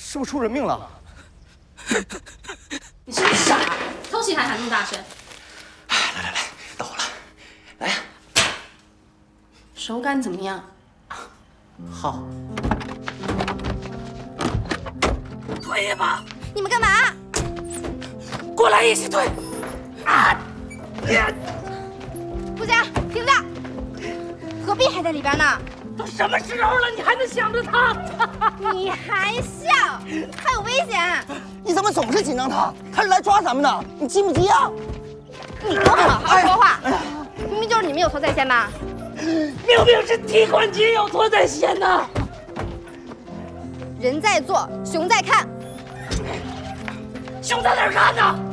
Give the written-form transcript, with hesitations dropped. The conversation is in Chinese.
是不是出人命了？ 你是不是傻？偷袭还喊那么大声？ 来，到我了，来呀！ 手感怎么样？ 好。 退一把！ 你们干嘛？ 过来一起退！啊！ 顾家，停着！何必还在里边呢？ 都什么时候了，你还能想着他？ 你还笑？还有危险！ 你怎么总是紧张他？他是来抓咱们的，你急不急啊？ 你给我好好说话！明明就是你们有错在先吧？ 明明是提款机有错在先呐！ 人在做，熊在看。 熊在哪儿看呢？